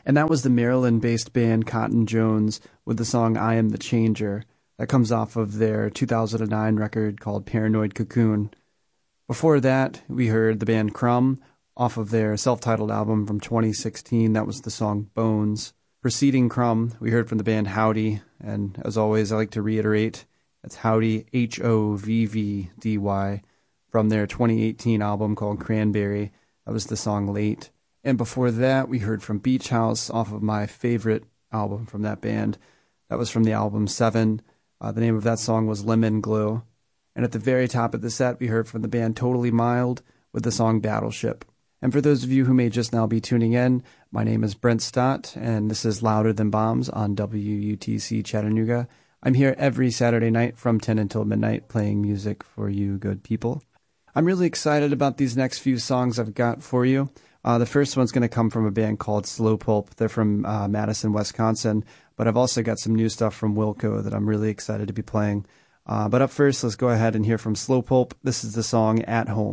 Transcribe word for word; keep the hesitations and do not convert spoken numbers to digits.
And that was the Maryland-based band Cotton Jones with the song I Am the Changer. That comes off of their two thousand nine record called Paranoid Cocoon. Before that, we heard the band Crumb off of their self-titled album from twenty sixteen. That was the song Bones. Preceding Crumb, we heard from the band Howdy. And as always, I like to reiterate, that's Howdy, H O V V D Y, from their twenty eighteen album called Cranberry. That was the song Late. And before that, we heard from Beach House off of my favorite album from that band. That was from the album Seven. Uh, the name of that song was Lemon Glue. And at the very top of the set, we heard from the band Totally Mild with the song Battleship. And for those of you who may just now be tuning in, my name is Brent Stott, and this is Louder Than Bombs on W U T C Chattanooga. I'm here every Saturday night from ten until midnight playing music for you good people. I'm really excited about these next few songs I've got for you. Uh, the first one's going to come from a band called Slow Pulp. They're from uh, Madison, Wisconsin, but I've also got some new stuff from Wilco that I'm really excited to be playing. Uh, but up first, let's go ahead and hear from Slow Pulp. This is the song At Home.